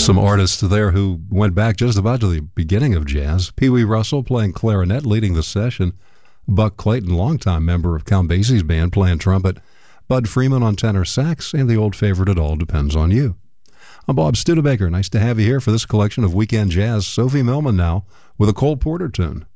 Some artists there who went back just about to the beginning of jazz. Pee Wee Russell playing clarinet, leading the session. Buck Clayton, longtime member of Count Basie's band, playing trumpet. Bud Freeman on tenor sax, and the old favorite, It All Depends on You. I'm Bob Studebaker. Nice to have you here for this collection of Weekend Jazz. Sophie Millman now with a Cole Porter tune.